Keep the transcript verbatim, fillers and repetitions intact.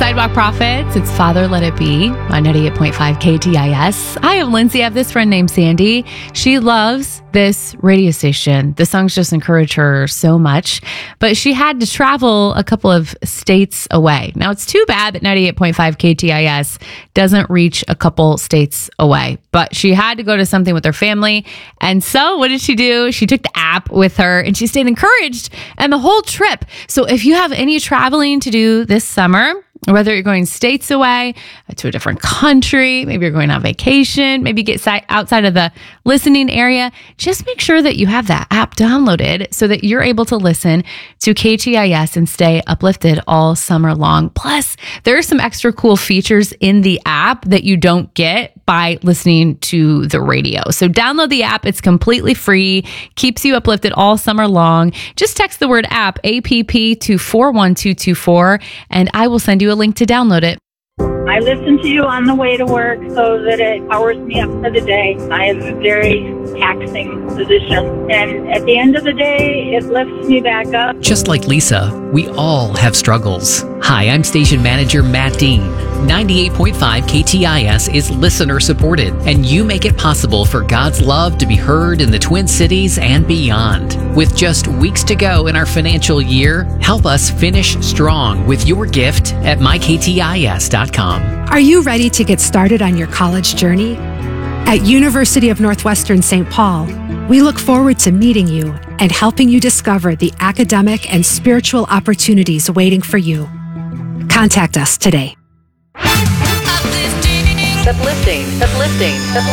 Sidewalk Prophets, it's Father Let It Be on ninety-eight point five K T I S. I am Lindsay. I have this friend named Sandy. She loves this radio station. The songs just encourage her so much, but she had to travel a couple of states away. Now, it's too bad that ninety-eight point five K T I S doesn't reach a couple states away, but she had to go to something with her family. And so what did she do? She took the app with her and she stayed encouraged and the whole trip. So if you have any traveling to do this summer, whether you're going states away to a different country, maybe you're going on vacation, maybe get si- outside of the listening area, just make sure that you have that app downloaded so that you're able to listen to K T I S and stay uplifted all summer long. Plus, there are some extra cool features in the app that you don't get by listening to the radio. So download the app. It's completely free, keeps you uplifted all summer long. Just text the word app, A P P, to four one two two four, and I will send you a link to download it. I listen to you on the way to work so that it powers me up for the day. I have a very taxing position, and at the end of the day, it lifts me back up. Just like Lisa, we all have struggles. Hi, I'm station manager Matt Dean. ninety-eight point five K T I S is listener supported, and you make it possible for God's love to be heard in the Twin Cities and beyond. With just weeks to go in our financial year, help us finish strong with your gift at my k t i s dot com. Are you ready to get started on your college journey? At University of Northwestern Saint Paul, we look forward to meeting you and helping you discover the academic and spiritual opportunities waiting for you. Contact us today. Uplifting, uplifting, uplifting.